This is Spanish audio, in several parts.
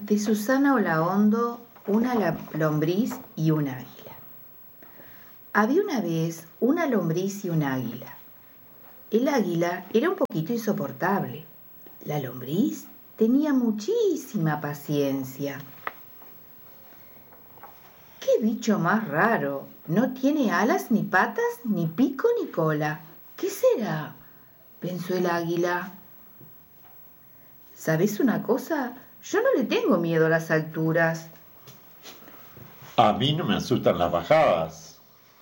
De Susana Olaondo, una lombriz y un águila. Había una vez una lombriz y un águila. El águila era un poquito insoportable. La lombriz tenía muchísima paciencia. ¡Qué bicho más raro! No tiene alas, ni patas, ni pico, ni cola. ¿Qué será?, pensó el águila. ¿Sabes una cosa? Yo no le tengo miedo a las alturas. A mí no me asustan las bajadas.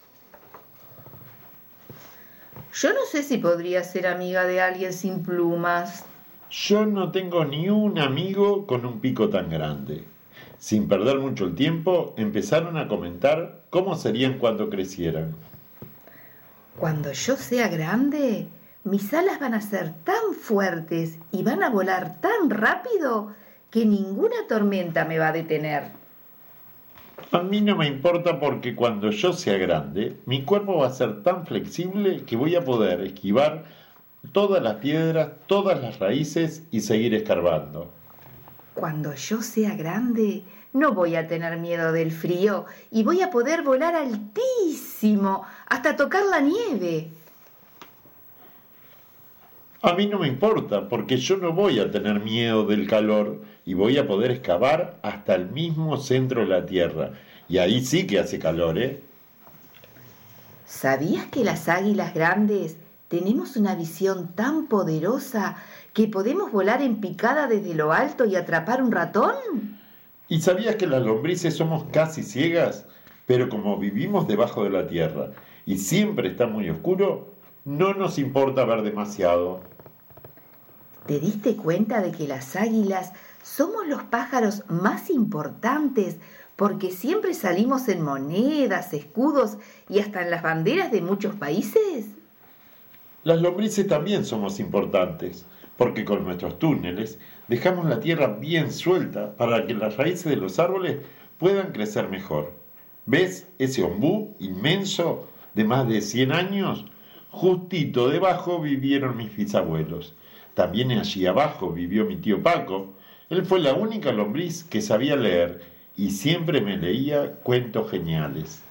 Yo no sé si podría ser amiga de alguien sin plumas. Yo no tengo ni un amigo con un pico tan grande. Sin perder mucho el tiempo, empezaron a comentar cómo serían cuando crecieran. Cuando yo sea grande, mis alas van a ser tan fuertes y van a volar tan rápido que ninguna tormenta me va a detener. A mí no me importa porque cuando yo sea grande, mi cuerpo va a ser tan flexible que voy a poder esquivar todas las piedras, todas las raíces y seguir escarbando. Cuando yo sea grande, no voy a tener miedo del frío y voy a poder volar altísimo hasta tocar la nieve. A mí no me importa porque yo no voy a tener miedo del calor y voy a poder excavar hasta el mismo centro de la tierra. Y ahí sí que hace calor, ¿eh? ¿Sabías que las águilas grandes tenemos una visión tan poderosa que podemos volar en picada desde lo alto y atrapar un ratón? ¿Y sabías que las lombrices somos casi ciegas? Pero como vivimos debajo de la tierra y siempre está muy oscuro, no nos importa ver demasiado. ¿Te diste cuenta de que las águilas somos los pájaros más importantes porque siempre salimos en monedas, escudos y hasta en las banderas de muchos países? Las lombrices también somos importantes, porque con nuestros túneles dejamos la tierra bien suelta para que las raíces de los árboles puedan crecer mejor. ¿Ves ese ombú inmenso de más de 100 años? Justito debajo vivieron mis bisabuelos. También allí abajo vivió mi tío Paco. Él fue la única lombriz que sabía leer y siempre me leía cuentos geniales.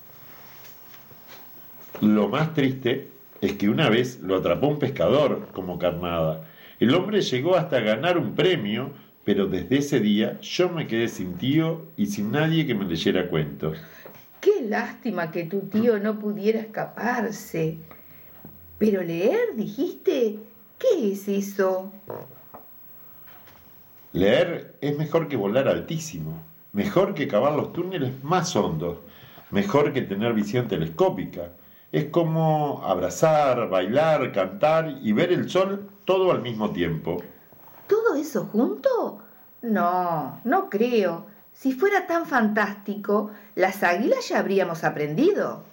Lo más triste es que una vez lo atrapó un pescador como carnada. El hombre llegó hasta ganar un premio, pero desde ese día yo me quedé sin tío y sin nadie que me leyera cuentos. ¡Qué lástima que tu tío no pudiera escaparse! Pero leer, dijiste, ¿qué es eso? Leer es mejor que volar altísimo, mejor que cavar los túneles más hondos, mejor que tener visión telescópica. Es como abrazar, bailar, cantar y ver el sol todo al mismo tiempo. ¿Todo eso junto? No, no creo. Si fuera tan fantástico, las águilas ya habríamos aprendido.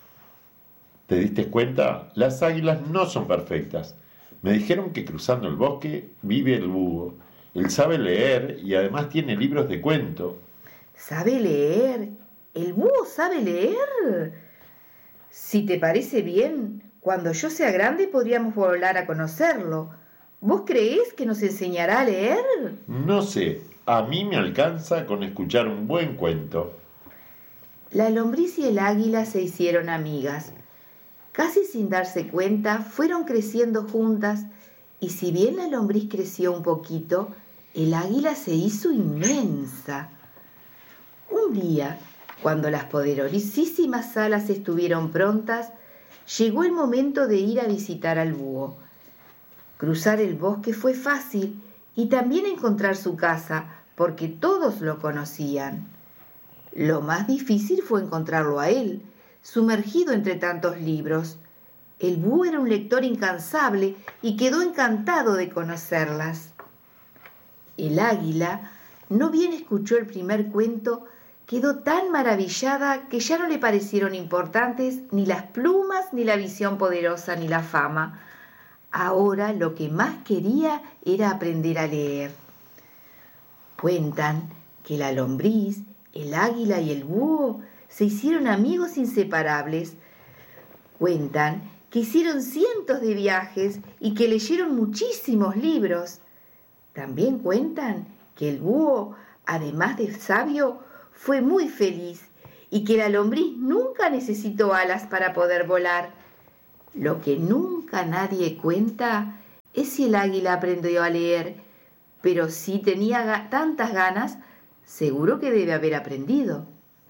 ¿Te diste cuenta? Las águilas no son perfectas. Me dijeron que cruzando el bosque vive el búho. Él sabe leer y además tiene libros de cuento. ¿Sabe leer? ¿El búho sabe leer? Si te parece bien, cuando yo sea grande podríamos volar a conocerlo. ¿Vos creés que nos enseñará a leer? No sé, a mí me alcanza con escuchar un buen cuento. La lombriz y el águila se hicieron amigas. Casi sin darse cuenta, fueron creciendo juntas y si bien la lombriz creció un poquito, el águila se hizo inmensa. Un día, cuando las poderosísimas alas estuvieron prontas, llegó el momento de ir a visitar al búho. Cruzar el bosque fue fácil y también encontrar su casa, porque todos lo conocían. Lo más difícil fue encontrarlo a él, sumergido entre tantos libros. El búho era un lector incansable y quedó encantado de conocerlas. El águila, no bien escuchó el primer cuento, quedó tan maravillada que ya no le parecieron importantes ni las plumas, ni la visión poderosa, ni la fama. Ahora lo que más quería era aprender a leer. Cuentan que la lombriz, el águila y el búho se hicieron amigos inseparables. Cuentan que hicieron cientos de viajes y que leyeron muchísimos libros. También cuentan que el búho además de sabio, fue muy feliz y que la lombriz nunca necesitó alas para poder volar. Lo que nunca nadie cuenta es si el águila aprendió a leer, pero si tenía tantas ganas, seguro que debe haber aprendido.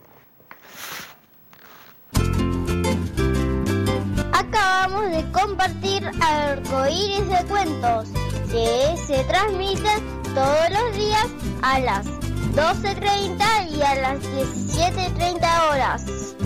Acabamos de compartir Arcoíris de Cuentos, que se transmiten todos los días a las 12:30 y a las 17:30 horas.